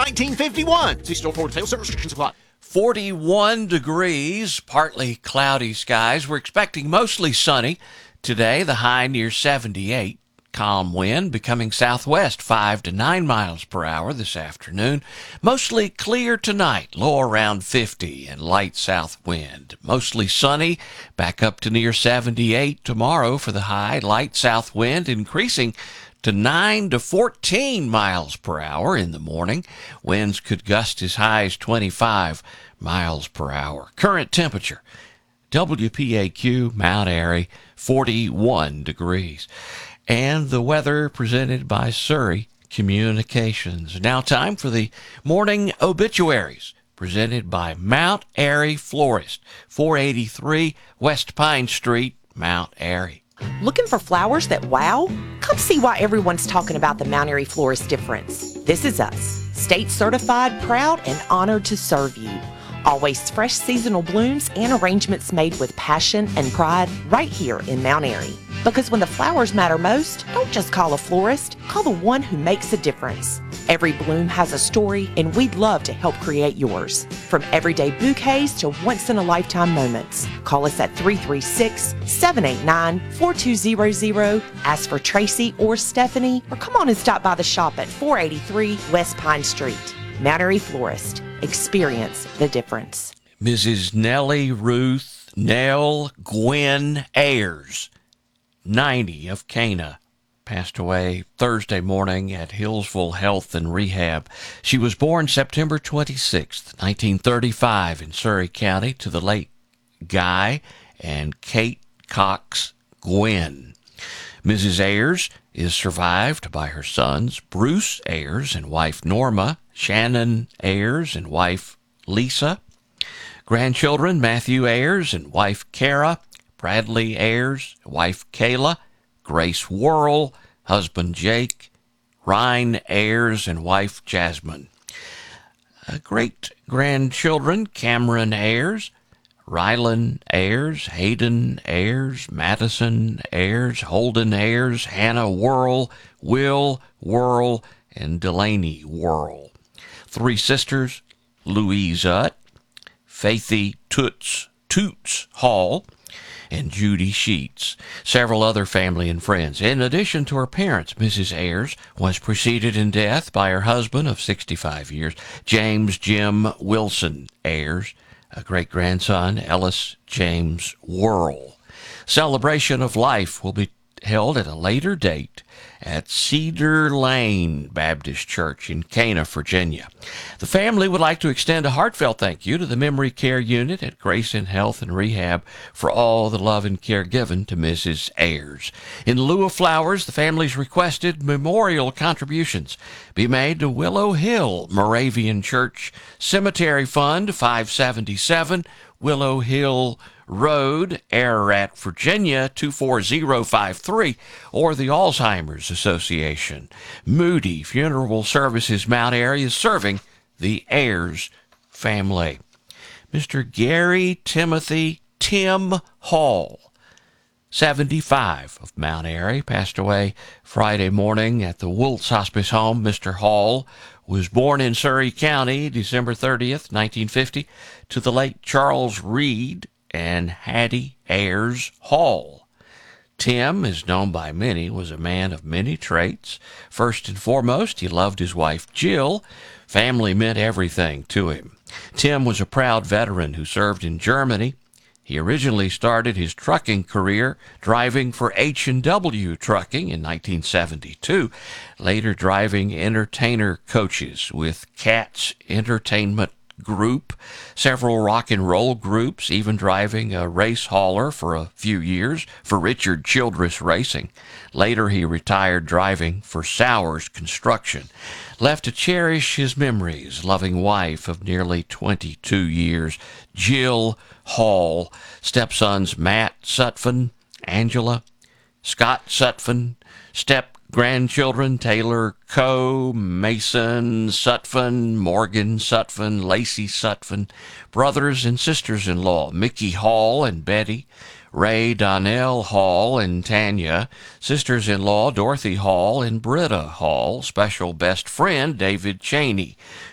1951. See store for details. Certain restrictions apply. 41 degrees, partly cloudy skies. We're expecting mostly sunny today, the high near 78. Calm wind becoming southwest 5 to 9 miles per hour this afternoon. Mostly clear tonight, low around 50 and light south wind. Mostly sunny, back up to near 78 tomorrow for the high. Light south wind increasing to 9 to 14 miles per hour in the morning. Winds could gust as high as 25 miles per hour. Current temperature, WPAQ, Mount Airy, 41 degrees. And the weather presented by Surrey Communications. Now time for the morning obituaries, presented by Mount Airy Florist, 483 West Pine Street, Mount Airy. Looking for flowers that wow? Come see why everyone's talking about the Mount Airy Florist difference. This is us, state certified, proud, and honored to serve you. Always fresh seasonal blooms and arrangements made with passion and pride right here in Mount Airy. Because when the flowers matter most, don't just call a florist, call the one who makes a difference. Every bloom has a story, and we'd love to help create yours. From everyday bouquets to once-in-a-lifetime moments. Call us at 336-789-4200, ask for Tracy or Stephanie, or come on and stop by the shop at 483 West Pine Street. Mount Airy Florist. Experience the difference. Mrs. Nellie Ruth Nell Gwen Ayers, 90, of Cana, passed away Thursday morning at Hillsville Health and Rehab. She was born September 26, 1935 in Surrey County to the late Guy and Kate Cox Gwen. Mrs. Ayers is survived by her sons, Bruce Ayers and wife Norma, Shannon Ayers and wife Lisa, grandchildren Matthew Ayers and wife Kara, Bradley Ayers, wife Kayla, Grace Worrell, husband Jake, Ryan Ayers and wife Jasmine. Great-grandchildren Cameron Ayers, Rylan Ayers, Hayden Ayers, Madison Ayers, Holden Ayers, Hannah Worrell, Will Worrell, and Delaney Worrell. 3 sisters, Louise Utt, Faithy Toots Hall, and Judy Sheets. Several other family and friends. In addition to her parents, Mrs. Ayers was preceded in death by her husband of 65 years, James Jim Wilson Ayers, a great-grandson, Ellis James Worrell. Celebration of life will be held at a later date at Cedar Lane Baptist Church in Cana, Virginia. The family would like to extend a heartfelt thank you to the Memory Care Unit at Grayson Health and Rehab for all the love and care given to Mrs. Ayers. In lieu of flowers, the family's requested memorial contributions be made to Willow Hill Moravian Church Cemetery Fund, 577 Willow Hill Road, Ararat, Virginia, 24053, or the Alzheimer's Association. Moody Funeral Services Mount Airy is serving the Ayers family. Mr. Gary Timothy Tim Hall, 75, of Mount Airy, passed away Friday morning at the Woltz Hospice Home. Mr. Hall was born in Surrey County, December 30th, 1950, to the late Charles Reed and Hattie Ayers Hall. Tim, is known by many, was a man of many traits. First and foremost, he loved his wife Jill. Family meant everything to him. Tim was a proud veteran who served in Germany. He originally started his trucking career driving for H&W Trucking in 1972, later driving entertainer coaches with Katz Entertainment Group, several rock and roll groups, even driving a race hauler for a few years for Richard Childress Racing. Later, he retired driving for Sowers Construction. Left to cherish his memories, loving wife of nearly 22 years, Jill Hall, stepsons Matt Sutphin, Angela, Scott Sutphin, step-grandchildren Taylor Coe, Mason Sutphin, Morgan Sutphin, Lacey Sutphin, brothers and sisters-in-law Mickey Hall and Betty, Ray Donnell Hall and Tanya, sisters-in-law Dorothy Hall and Britta Hall, special best friend David Cheney,